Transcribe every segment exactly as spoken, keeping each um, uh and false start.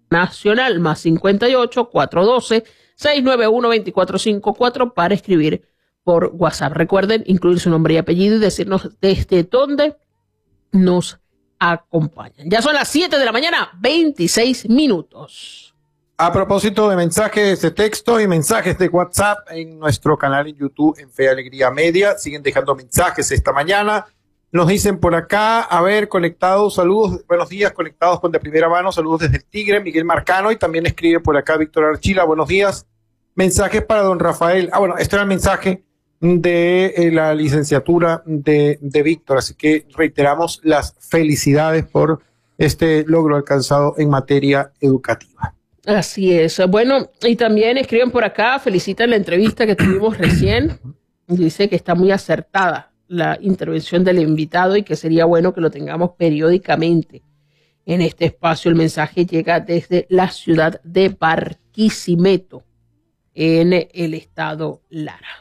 nacional, más cincuenta y ocho, cuatrocientos doce, seiscientos noventa y uno, veinticuatro cincuenta y cuatro para escribir por WhatsApp. Recuerden incluir su nombre y apellido y decirnos desde dónde nos acompañan. Ya son las siete de la mañana, veintiséis minutos. A propósito de mensajes de texto y mensajes de WhatsApp en nuestro canal en YouTube en Fe y Alegría Media, siguen dejando mensajes esta mañana. Nos dicen por acá, a ver, conectados, saludos, buenos días, conectados con de primera mano, saludos desde el Tigre, Miguel Marcano, y también escribe por acá Víctor Archila, buenos días. Mensajes para don Rafael. Ah, bueno, este era el mensaje de eh, la licenciatura de, de Víctor, así que reiteramos las felicidades por este logro alcanzado en materia educativa. Así es. Bueno, y también escriben por acá, felicitan la entrevista que tuvimos recién. Dice que está muy acertada la intervención del invitado y que sería bueno que lo tengamos periódicamente en este espacio. El mensaje llega desde la ciudad de Barquisimeto, en el estado Lara.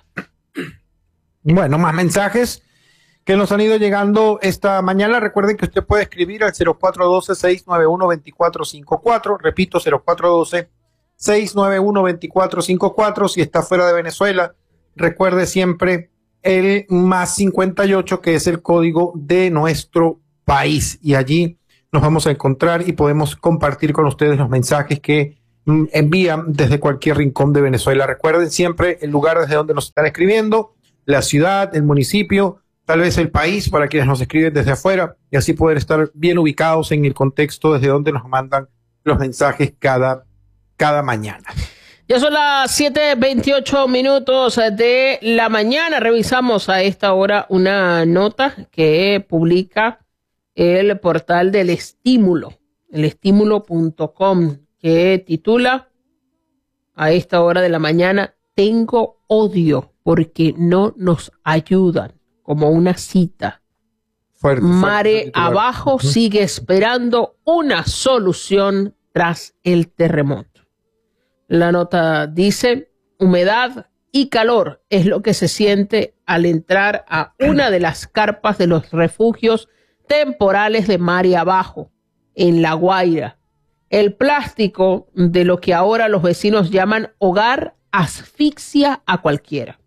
Bueno, más mensajes que nos han ido llegando esta mañana. Recuerden que usted puede escribir al cero cuatro uno dos, seis nueve uno, dos cuatro cinco cuatro. Repito, cero cuatro uno dos, seis nueve uno, dos cuatro cinco cuatro. Si está fuera de Venezuela, recuerde siempre el más cincuenta y ocho, que es el código de nuestro país. Y allí nos vamos a encontrar y podemos compartir con ustedes los mensajes que mm, envían desde cualquier rincón de Venezuela. Recuerden siempre el lugar desde donde nos están escribiendo, la ciudad, el municipio, tal vez el país para quienes nos escriben desde afuera, y así poder estar bien ubicados en el contexto desde donde nos mandan los mensajes cada, cada mañana. Ya son las siete veintiocho minutos de la mañana. Revisamos a esta hora una nota que publica el portal del Estímulo, el estímulo punto com, que titula a esta hora de la mañana: tengo odio porque no nos ayudan. Como una cita. Fuerte, Mare fuerte, abajo uh-huh. sigue esperando una solución tras el terremoto. La nota dice: humedad y calor es lo que se siente al entrar a una de las carpas de los refugios temporales de Mare abajo, en La Guaira. El plástico de lo que ahora los vecinos llaman hogar asfixia a cualquiera.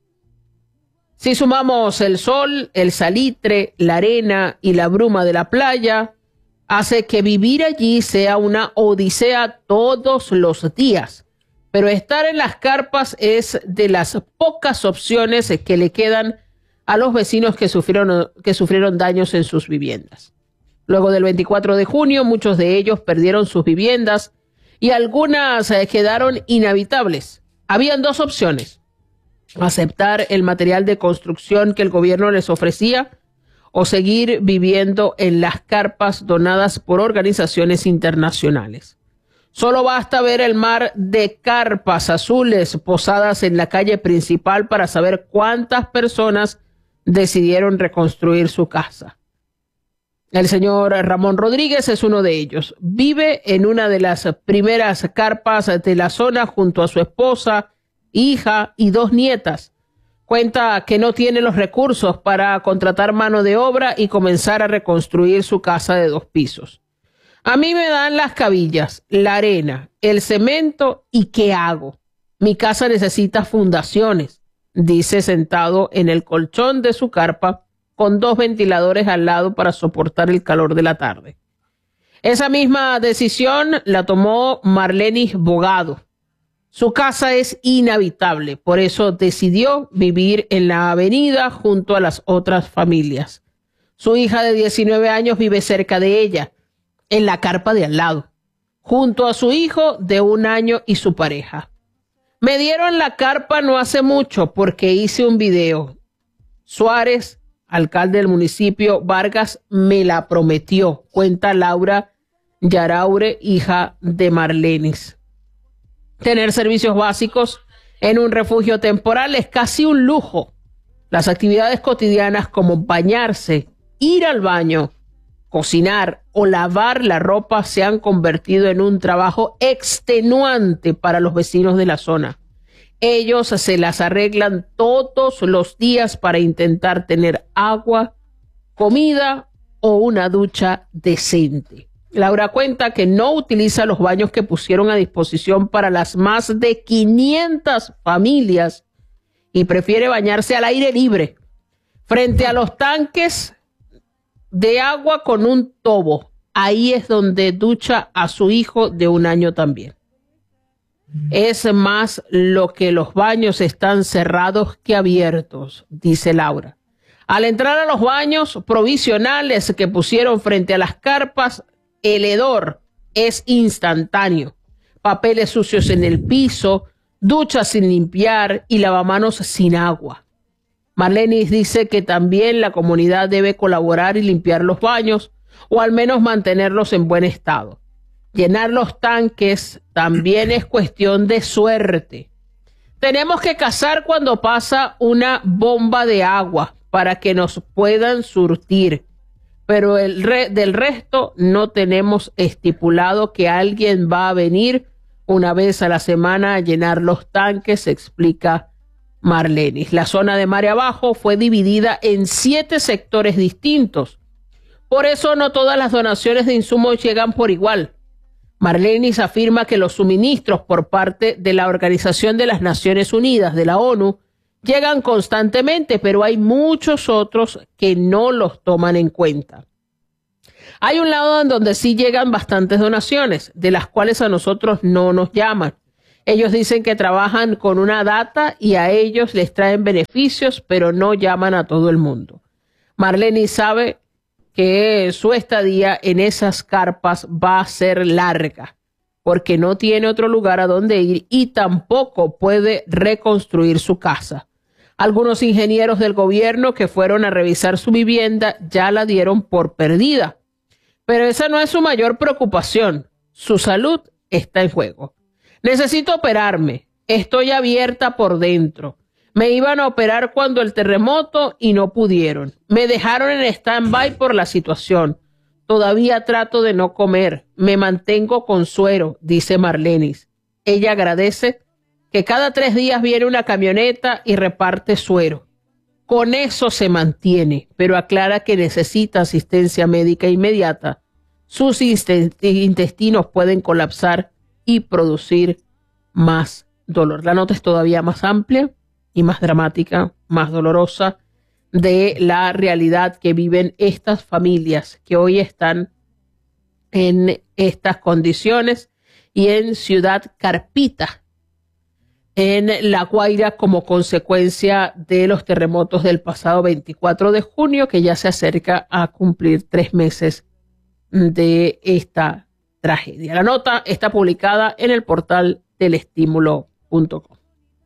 Si sumamos el sol, el salitre, la arena y la bruma de la playa, hace que vivir allí sea una odisea todos los días. Pero estar en las carpas es de las pocas opciones que le quedan a los vecinos que sufrieron, que sufrieron daños en sus viviendas. Luego del veinticuatro de junio, muchos de ellos perdieron sus viviendas y algunas quedaron inhabitables. Habían dos opciones: aceptar el material de construcción que el gobierno les ofrecía o seguir viviendo en las carpas donadas por organizaciones internacionales. Solo basta ver el mar de carpas azules posadas en la calle principal para saber cuántas personas decidieron reconstruir su casa. El señor Ramón Rodríguez es uno de ellos. Vive en una de las primeras carpas de la zona junto a su esposa, hija y dos nietas. Cuenta que no tiene los recursos para contratar mano de obra y comenzar a reconstruir su casa de dos pisos. A mí me dan las cabillas, la arena, el cemento y ¿qué hago? Mi casa necesita fundaciones, dice sentado en el colchón de su carpa con dos ventiladores al lado para soportar el calor de la tarde. Esa misma decisión la tomó Marlenis Bogado. Su casa es inhabitable, por eso decidió vivir en la avenida junto a las otras familias. Su hija de diecinueve años vive cerca de ella, en la carpa de al lado, junto a su hijo de un año y su pareja. Me dieron la carpa no hace mucho porque hice un video. Suárez, alcalde del municipio, Vargas, me la prometió, cuenta Laura Yaraure, hija de Marlenis. Tener servicios básicos en un refugio temporal es casi un lujo. Las actividades cotidianas como bañarse, ir al baño, cocinar o lavar la ropa se han convertido en un trabajo extenuante para los vecinos de la zona. Ellos se las arreglan todos los días para intentar tener agua, comida o una ducha decente. Laura cuenta que no utiliza los baños que pusieron a disposición para las más de quinientas familias y prefiere bañarse al aire libre, frente a los tanques de agua con un tobo. Ahí es donde ducha a su hijo de un año también. Es más lo que los baños están cerrados que abiertos, dice Laura. Al entrar a los baños provisionales que pusieron frente a las carpas, el hedor es instantáneo. Papeles sucios en el piso, duchas sin limpiar y lavamanos sin agua. Marlenis dice que también la comunidad debe colaborar y limpiar los baños o al menos mantenerlos en buen estado. Llenar los tanques también es cuestión de suerte. Tenemos que cazar cuando pasa una bomba de agua para que nos puedan surtir, pero el re- del resto no tenemos estipulado que alguien va a venir una vez a la semana a llenar los tanques, explica Marlenis. La zona de Mare Abajo fue dividida en siete sectores distintos. Por eso no todas las donaciones de insumos llegan por igual. Marlenis afirma que los suministros por parte de la Organización de las Naciones Unidas, de la ONU, llegan constantemente, pero hay muchos otros que no los toman en cuenta. Hay un lado en donde sí llegan bastantes donaciones, de las cuales a nosotros no nos llaman. Ellos dicen que trabajan con una data y a ellos les traen beneficios, pero no llaman a todo el mundo. Marlene sabe que su estadía en esas carpas va a ser larga, porque no tiene otro lugar a donde ir y tampoco puede reconstruir su casa. Algunos ingenieros del gobierno que fueron a revisar su vivienda ya la dieron por perdida. Pero esa no es su mayor preocupación. Su salud está en juego. Necesito operarme. Estoy abierta por dentro. Me iban a operar cuando el terremoto y no pudieron. Me dejaron en stand-by por la situación. Todavía trato de no comer. Me mantengo con suero, dice Marlenis. Ella agradece que cada tres días viene una camioneta y reparte suero. Con eso se mantiene, pero aclara que necesita asistencia médica inmediata. Sus intestinos pueden colapsar y producir más dolor. La nota es todavía más amplia y más dramática, más dolorosa, de la realidad que viven estas familias que hoy están en estas condiciones y en Ciudad Carpita, en La Guaira, como consecuencia de los terremotos del pasado veinticuatro de junio, que ya se acerca a cumplir tres meses de esta tragedia. La nota está publicada en el portal del estímulo punto com.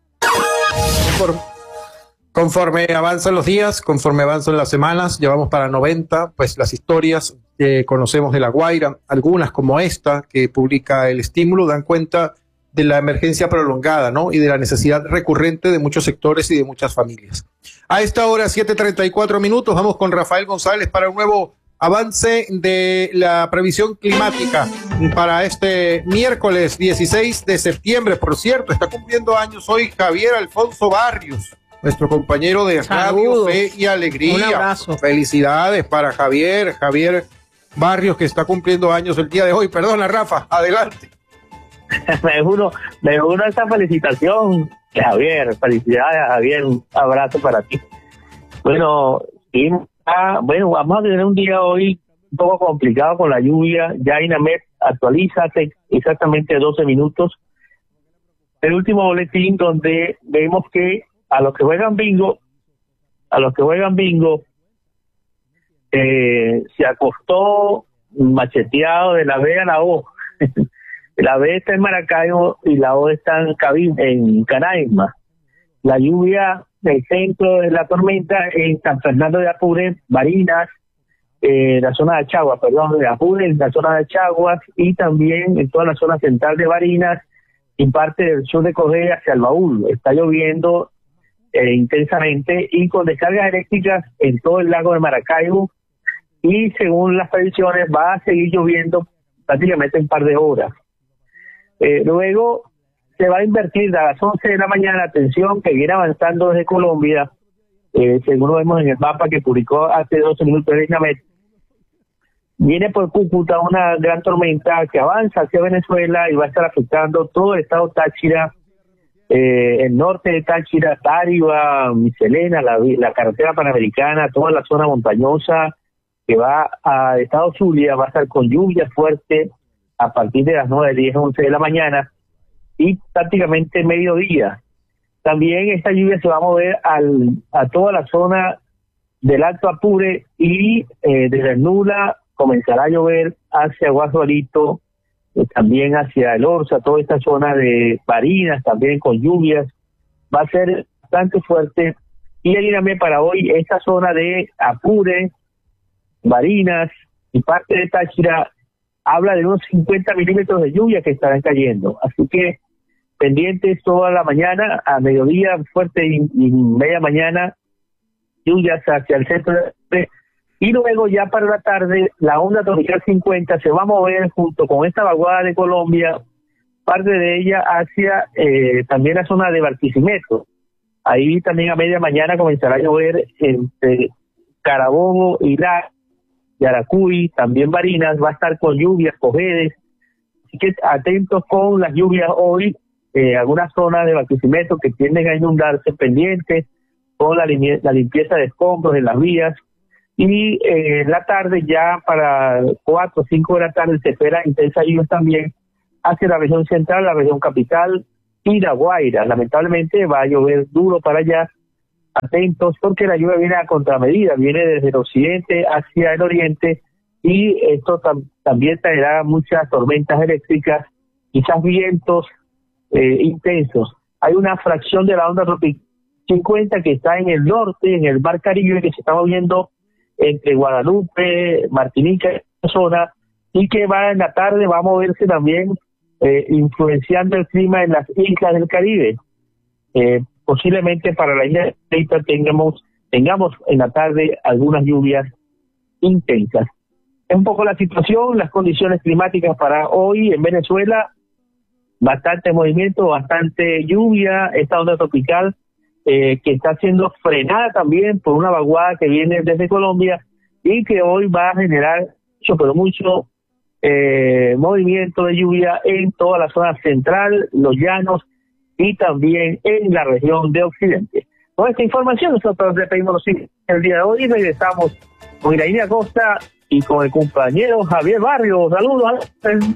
Conforme avanzan los días, conforme avanzan las semanas, llevamos para noventa, pues las historias que conocemos de La Guaira, algunas como esta que publica el estímulo, dan cuenta de la emergencia prolongada, ¿no? Y de la necesidad recurrente de muchos sectores y de muchas familias. A esta hora, siete treinta y cuatro minutos, vamos con Rafael González para un nuevo avance de la previsión climática para este miércoles dieciséis de septiembre. Por cierto, está cumpliendo años hoy Javier Alfonso Barrios, nuestro compañero de Radio Fe y Alegría. Un abrazo. Felicidades para Javier, Javier Barrios, que está cumpliendo años el día de hoy. Perdona, Rafa, adelante. me uno, me uno a esta felicitación, Javier. Felicidades, Javier. Un abrazo para ti. Bueno, y, ah, bueno, vamos a tener un día hoy un poco complicado con la lluvia. Ya Inamet actualiza hace exactamente doce minutos el último boletín, donde vemos que a los que juegan bingo, a los que juegan bingo, eh, se acostó macheteado de la B a la O. La B está en Maracaibo y la O está en, Cabi- en Canaima. La lluvia del centro de la tormenta en San Fernando de Apure, Barinas, eh, la zona de Achaguas, perdón, de Apure, en la zona de Achaguas, y también en toda la zona central de Barinas y parte del sur de Cogea hacia el Baúl. Está lloviendo eh, intensamente y con descargas eléctricas en todo el lago de Maracaibo, y según las previsiones va a seguir lloviendo prácticamente un par de horas. Eh, luego se va a invertir a las once de la mañana, atención, que viene avanzando desde Colombia, eh, según lo vemos en el mapa que publicó hace doce minutos el INAMET. Viene por Cúcuta una gran tormenta que avanza hacia Venezuela y va a estar afectando todo el estado Táchira, eh, el norte de Táchira, Táriba, Miselena, la, la carretera panamericana, toda la zona montañosa que va a estado Zulia, va a estar con lluvia fuerte a partir de las nueve, diez, once de la mañana y prácticamente mediodía. También esta lluvia se va a mover al, a toda la zona del Alto Apure y eh, desde el Nula comenzará a llover hacia Guasualito, eh, también hacia el Orza, toda esta zona de Barinas, también con lluvias. Va a ser bastante fuerte. Y también para hoy, esta zona de Apure, Barinas y parte de Táchira, habla de unos cincuenta milímetros de lluvia que estarán cayendo. Así que pendientes toda la mañana, a mediodía fuerte y, y media mañana, lluvias hacia el centro de... Y luego ya para la tarde, la onda tropical cincuenta se va a mover junto con esta vaguada de Colombia, parte de ella hacia eh, también la zona de Barquisimeto. Ahí también a media mañana comenzará a llover entre Carabobo y la Yaracuy, también Barinas, va a estar con lluvias, Cojedes. Así que atentos con las lluvias hoy, eh, algunas zonas de Barquisimeto que tienden a inundarse, pendientes con la, lim la limpieza de escombros en las vías. Y eh, en la tarde, ya para cuatro o cinco de la tarde, se espera intensa lluvia también hacia la región central, la región capital y La Guaira. Lamentablemente va a llover duro para allá. Atentos porque la lluvia viene a contramedida, viene desde el occidente hacia el oriente y esto tam también traerá muchas tormentas eléctricas, quizás vientos eh, intensos. Hay una fracción de la onda tropical cincuenta que está en el norte, en el Mar Caribe, que se está moviendo entre Guadalupe, Martinica, zona, y que va en la tarde, va a moverse también, eh, influenciando el clima en las islas del Caribe. Eh, posiblemente para la isla de Ceuta tengamos, tengamos en la tarde algunas lluvias intensas. Es un poco la situación, las condiciones climáticas para hoy en Venezuela, bastante movimiento, bastante lluvia, esta onda tropical, Eh, que está siendo frenada también por una vaguada que viene desde Colombia y que hoy va a generar mucho, pero mucho eh, movimiento de lluvia en toda la zona central, los llanos y también en la región de Occidente. Con esta información nosotros despedimos los el día de hoy y regresamos con Iraín Acosta y con el compañero Javier Barrios. Saludos.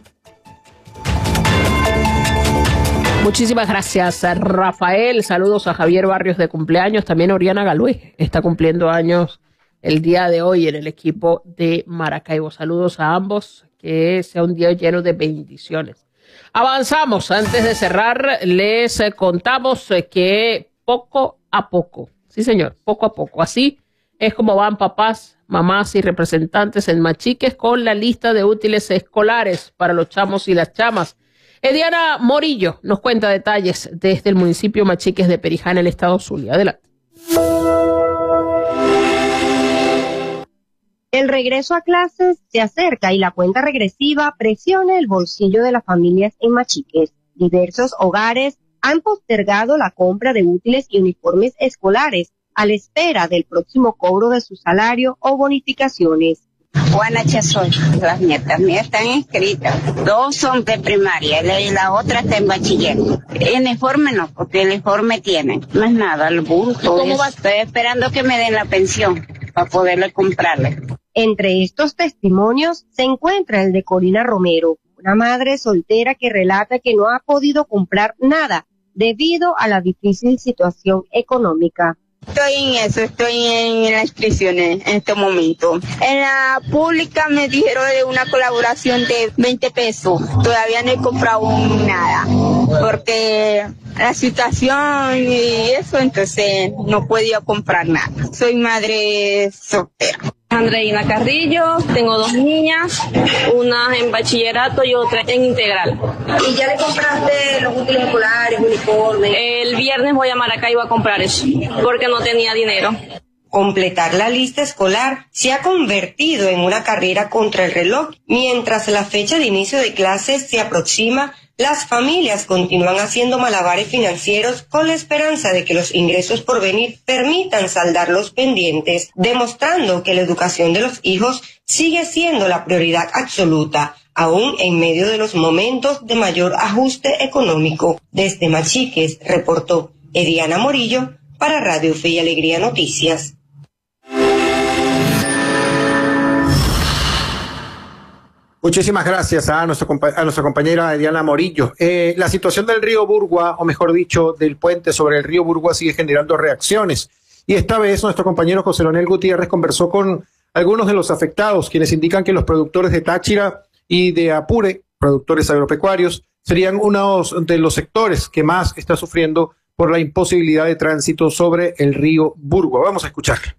Muchísimas gracias, Rafael. Saludos a Javier Barrios de cumpleaños. También Oriana Galué está cumpliendo años el día de hoy en el equipo de Maracaibo. Saludos a ambos. Que sea un día lleno de bendiciones. Avanzamos. Antes de cerrar, les contamos que poco a poco, sí señor, poco a poco, así es como van papás, mamás y representantes en Machiques con la lista de útiles escolares para los chamos y las chamas. Ediana Morillo nos cuenta detalles desde el municipio Machiques de Perijá en el estado Zulia. Adelante. El regreso a clases se acerca y la cuenta regresiva presiona el bolsillo de las familias en Machiques. Diversos hogares han postergado la compra de útiles y uniformes escolares a la espera del próximo cobro de su salario o bonificaciones. Juana Chazoy, las nietas mías están inscritas. Dos son de primaria y la otra está en bachiller. El uniforme no, porque el uniforme tienen. No es nada, el bulto. ¿Cómo va? Estoy esperando que me den la pensión para poderle comprarle. Entre estos testimonios se encuentra el de Corina Romero, una madre soltera que relata que no ha podido comprar nada debido a la difícil situación económica. Estoy en eso, estoy en las inscripciones en este momento. En la pública me dijeron de una colaboración de veinte pesos. Todavía no he comprado nada, porque la situación y eso, entonces no he podido comprar nada. Soy madre soltera. Andreina Carrillo, tengo dos niñas, una en bachillerato y otra en integral. ¿Y ya le compraste los útiles escolares, uniformes? El viernes voy a Maracaibo a comprar eso, porque no tenía dinero. Completar la lista escolar se ha convertido en una carrera contra el reloj. Mientras la fecha de inicio de clases se aproxima, las familias continúan haciendo malabares financieros con la esperanza de que los ingresos por venir permitan saldar los pendientes, demostrando que la educación de los hijos sigue siendo la prioridad absoluta, aún en medio de los momentos de mayor ajuste económico. Desde Machiques, reportó Ediana Morillo para Radio Fe y Alegría Noticias. Muchísimas gracias a, nuestro, a nuestra compañera Diana Morillo. Eh, la situación del río Burgua, o mejor dicho, del puente sobre el río Burgua sigue generando reacciones. Y esta vez nuestro compañero José Leonel Gutiérrez conversó con algunos de los afectados, quienes indican que los productores de Táchira y de Apure, productores agropecuarios, serían uno de los sectores que más está sufriendo por la imposibilidad de tránsito sobre el río Burgua. Vamos a escucharla.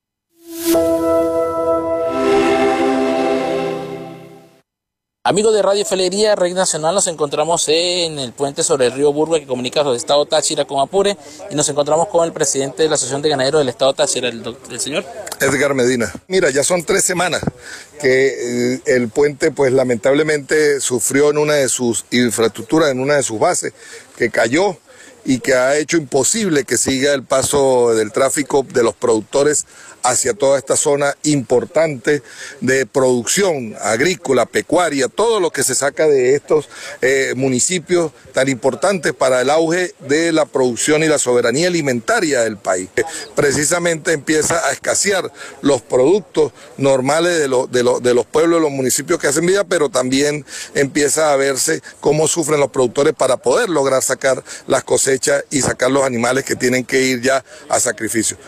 Amigos de Radio Fe y Alegría, Red Nacional, nos encontramos en el puente sobre el río Burgua que comunica los estados Táchira con Apure y nos encontramos con el presidente de la Asociación de Ganaderos del estado Táchira, el, el señor Edgar Medina. Mira, ya son tres semanas que eh, el puente pues lamentablemente sufrió en una de sus infraestructuras, en una de sus bases, que cayó y que ha hecho imposible que siga el paso del tráfico de los productores hacia toda esta zona importante de producción agrícola, pecuaria, todo lo que se saca de estos eh, municipios tan importantes para el auge de la producción y la soberanía alimentaria del país. Precisamente empieza a escasear los productos normales de, lo, de, lo, de los pueblos, de los municipios que hacen vida, pero también empieza a verse cómo sufren los productores para poder lograr sacar las cosechas y sacar los animales que tienen que ir ya a sacrificio.